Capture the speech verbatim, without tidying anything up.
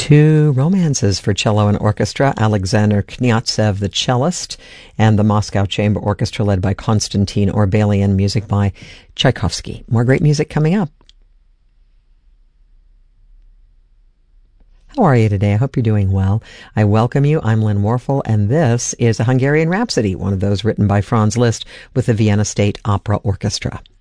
Two romances for cello and orchestra, Alexander Kniazev, the cellist, and the Moscow Chamber Orchestra led by Konstantin Orbelian, music by Tchaikovsky. More great music coming up. How are you today? I hope you're doing well. I welcome you. I'm Lynn Warfel, and this is a Hungarian Rhapsody, one of those written by Franz Liszt with the Vienna State Opera Orchestra.